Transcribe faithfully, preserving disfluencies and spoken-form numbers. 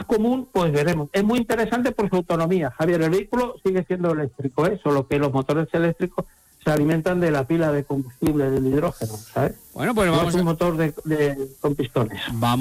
común, pues veremos. Es muy interesante por su autonomía, Javier. El vehículo sigue siendo eléctrico, ¿eh? Solo que los motores eléctricos se alimentan de la pila de combustible, del hidrógeno, ¿sabes? Bueno, pues No vamos es un a... motor de, de, con pistones. Vamos